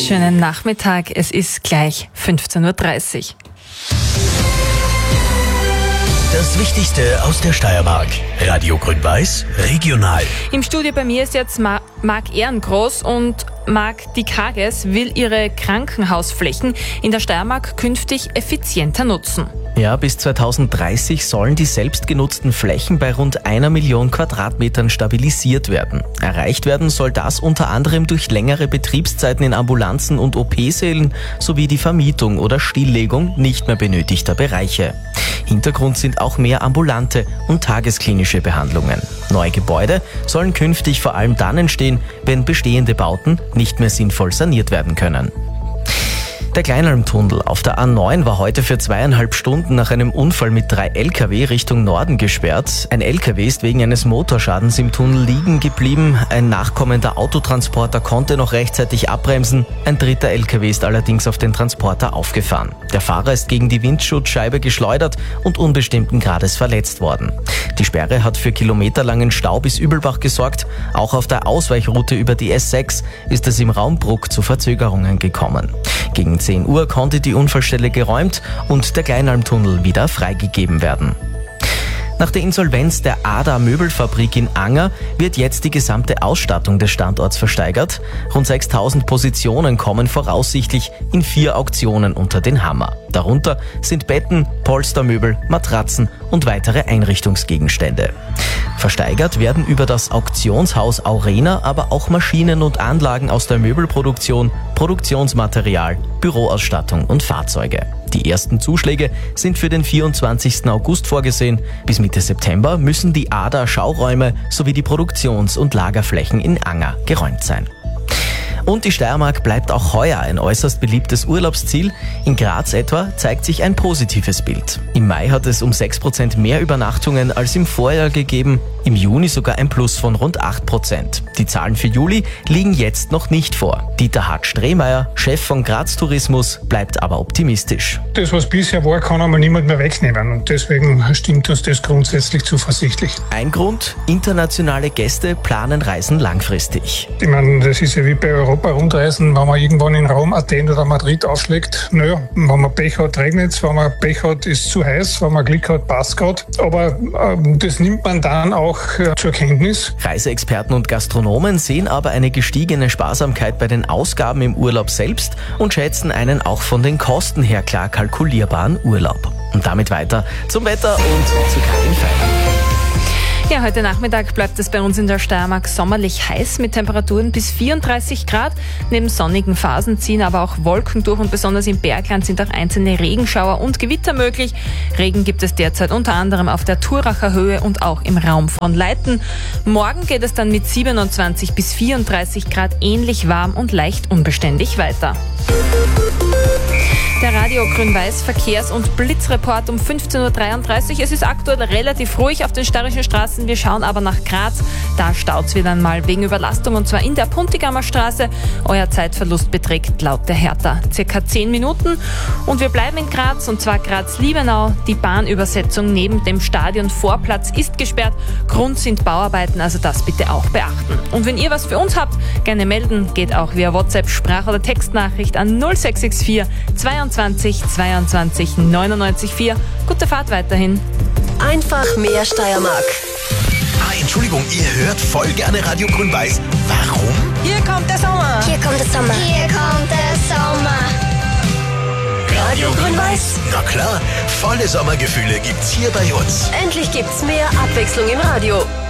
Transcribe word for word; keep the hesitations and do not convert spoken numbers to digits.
Schönen Nachmittag, es ist gleich fünfzehn Uhr dreißig. Das Wichtigste aus der Steiermark. Radio Grün-Weiß, regional. Im Studio bei mir ist jetzt Ma- Marc Ehrengroß und Marc, die Kages will ihre Krankenhausflächen in der Steiermark künftig effizienter nutzen. Ja, bis zweitausenddreißig sollen die selbstgenutzten Flächen bei rund einer Million Quadratmetern stabilisiert werden. Erreicht werden soll das unter anderem durch längere Betriebszeiten in Ambulanzen und O P-Sälen sowie die Vermietung oder Stilllegung nicht mehr benötigter Bereiche. Hintergrund sind auch mehr ambulante und tagesklinische Behandlungen. Neue Gebäude sollen künftig vor allem dann entstehen, wenn bestehende Bauten nicht mehr sinnvoll saniert werden können. Der Kleinalmtunnel auf der A neun war heute für zweieinhalb Stunden nach einem Unfall mit drei L K W Richtung Norden gesperrt. Ein L K W ist wegen eines Motorschadens im Tunnel liegen geblieben. Ein nachkommender Autotransporter konnte noch rechtzeitig abbremsen. Ein dritter L K W ist allerdings auf den Transporter aufgefahren. Der Fahrer ist gegen die Windschutzscheibe geschleudert und unbestimmten Grades verletzt worden. Die Sperre hat für kilometerlangen Stau bis Übelbach gesorgt. Auch auf der Ausweichroute über die S sechs ist es im Raum Bruck zu Verzögerungen gekommen. Gegen zehn Uhr konnte die Unfallstelle geräumt und der Kleinalmtunnel wieder freigegeben werden. Nach der Insolvenz der A D A Möbelfabrik in Anger wird jetzt die gesamte Ausstattung des Standorts versteigert. Rund sechstausend Positionen kommen voraussichtlich in vier Auktionen unter den Hammer. Darunter sind Betten, Polstermöbel, Matratzen und weitere Einrichtungsgegenstände. Versteigert werden über das Auktionshaus Aurena aber auch Maschinen und Anlagen aus der Möbelproduktion, Produktionsmaterial, Büroausstattung und Fahrzeuge. Die ersten Zuschläge sind für den vierundzwanzigsten August vorgesehen. Bis Mitte September müssen die A D A-Schauräume sowie die Produktions- und Lagerflächen in Anger geräumt sein. Und die Steiermark bleibt auch heuer ein äußerst beliebtes Urlaubsziel. In Graz etwa zeigt sich ein positives Bild. Im Mai hat es um sechs Prozent mehr Übernachtungen als im Vorjahr gegeben, im Juni sogar ein Plus von rund acht Prozent. Die Zahlen für Juli liegen jetzt noch nicht vor. Dieter Hart-Strehmeier, Chef von Graz Tourismus, bleibt aber optimistisch. Das, was bisher war, kann einmal niemand mehr wegnehmen und deswegen stimmt uns das grundsätzlich zuversichtlich. Ein Grund, internationale Gäste planen Reisen langfristig. Ich meine, das ist ja wie bei Europa-Rundreisen, wenn man irgendwann in Rom, Athen oder Madrid aufschlägt. Naja, wenn man Pech hat, regnet es, wenn man Pech hat, ist es zu heiß, wenn man Glück hat, passt gerade. Aber äh, das nimmt man dann auch äh, zur Kenntnis. Reiseexperten und Gastronomen sehen aber eine gestiegene Sparsamkeit bei den Ausgaben im Urlaub selbst und schätzen einen auch von den Kosten her klar kalkulierbaren Urlaub. Und damit weiter zum Wetter und zu Karin Fein. Ja, heute Nachmittag bleibt es bei uns in der Steiermark sommerlich heiß mit Temperaturen bis vierunddreißig Grad. Neben sonnigen Phasen ziehen aber auch Wolken durch und besonders im Bergland sind auch einzelne Regenschauer und Gewitter möglich. Regen gibt es derzeit unter anderem auf der Thuracher Höhe und auch im Raum von Leiten. Morgen geht es dann mit siebenundzwanzig bis vierunddreißig Grad ähnlich warm und leicht unbeständig weiter. Der Radio Grün-Weiß Verkehrs- und Blitzreport um fünfzehn Uhr dreiunddreißig. Es ist aktuell relativ ruhig auf den steirischen Straßen. Wir schauen aber nach Graz. Da staut's wieder einmal wegen Überlastung und zwar in der Puntigammer Straße. Euer Zeitverlust beträgt laut der Hertha circa zehn Minuten. Und wir bleiben in Graz und zwar Graz-Liebenau. Die Bahnübersetzung neben dem Stadionvorplatz ist gesperrt. Grund sind Bauarbeiten, also das bitte auch beachten. Und wenn ihr was für uns habt, gerne melden. Geht auch via WhatsApp, Sprach- oder Textnachricht an null sechs sechs vier zweiundzwanzig zweiundzwanzig neunundneunzig vier. Gute Fahrt weiterhin. Einfach mehr Steiermark. Ah, Entschuldigung, ihr hört voll gerne Radio Grün-Weiß. Warum? Hier kommt der Sommer. Hier kommt der Sommer. Hier kommt der Sommer. Radio Grün-Weiß. Na klar, volle Sommergefühle gibt's hier bei uns. Endlich gibt's mehr Abwechslung im Radio.